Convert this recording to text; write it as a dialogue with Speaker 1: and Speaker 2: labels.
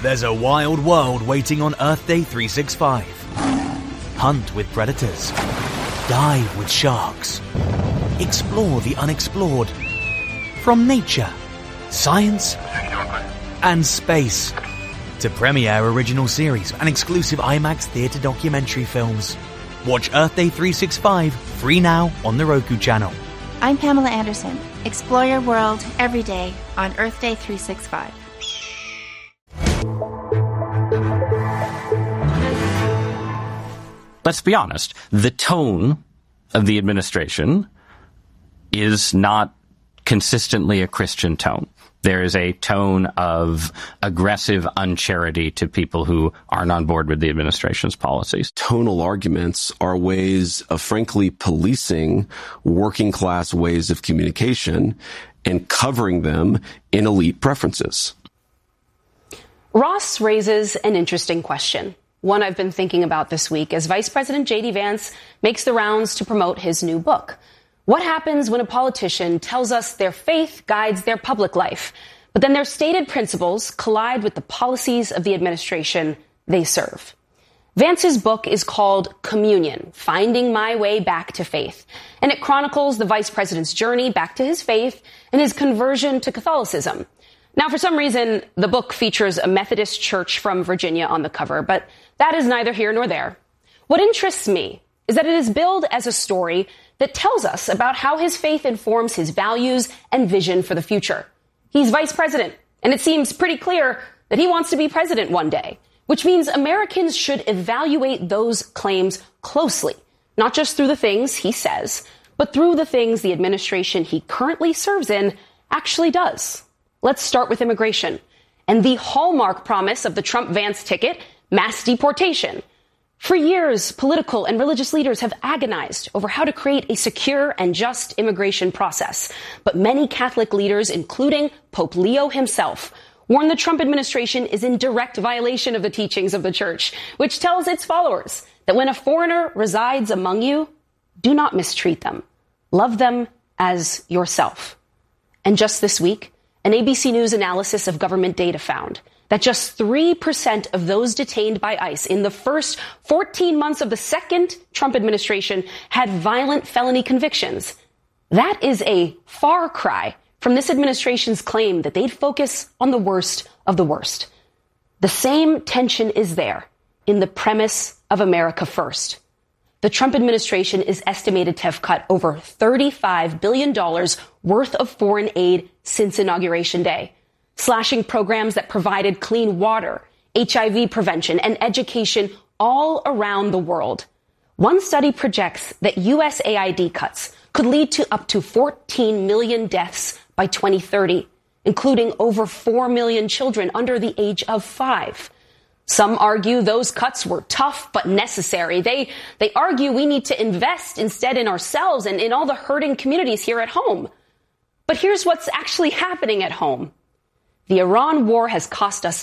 Speaker 1: There's a wild world waiting on Earth Day 365. Hunt with predators. Dive with sharks. Explore the unexplored. From nature, science, and space to premiere original series and exclusive IMAX theatre documentary films. Watch Earth Day 365 free now on the Roku channel.
Speaker 2: I'm Pamela Anderson. Explore your world every day on Earth Day 365.
Speaker 3: Let's be honest. The tone of the administration is not consistently a Christian tone. There is a tone of aggressive uncharity to people who aren't on board with the administration's policies.
Speaker 4: Tonal arguments are ways of, frankly, policing working class ways of communication and covering them in elite preferences.
Speaker 5: Ross raises an interesting question, one I've been thinking about this week as Vice President J.D. Vance makes the rounds to promote his new book. What happens when a politician tells us their faith guides their public life, but then their stated principles collide with the policies of the administration they serve? Vance's book is called Communion, Finding My Way Back to Faith, and it chronicles the vice president's journey back to his faith and his conversion to Catholicism. Now, for some reason, the book features a Methodist church from Virginia on the cover, but that is neither here nor there. What interests me is that it is billed as a story that tells us about how his faith informs his values and vision for the future. He's vice president, and it seems pretty clear that he wants to be president one day, which means Americans should evaluate those claims closely, not just through the things he says, but through the things the administration he currently serves in actually does. Let's start with immigration and the hallmark promise of the Trump-Vance ticket, mass deportation. For years, political and religious leaders have agonized over how to create a secure and just immigration process. But many Catholic leaders, including Pope Leo himself, warn the Trump administration is in direct violation of the teachings of the church, which tells its followers that when a foreigner resides among you, do not mistreat them. Love them as yourself. And just this week, an ABC News analysis of government data found that just 3% of those detained by ICE in the first 14 months of the second Trump administration had violent felony convictions. That is a far cry from this administration's claim that they'd focus on the worst of the worst. The same tension is there in the premise of America First. The Trump administration is estimated to have cut over $35 billion worth of foreign aid since Inauguration Day, slashing programs that provided clean water, HIV prevention, and education all around the world. One study projects that USAID cuts could lead to up to 14 million deaths by 2030, including over 4 million children under the age of 5. Some argue those cuts were tough but necessary. They argue we need to invest instead in ourselves and in all the hurting communities here at home. But here's what's actually happening at home. The Iran war has cost us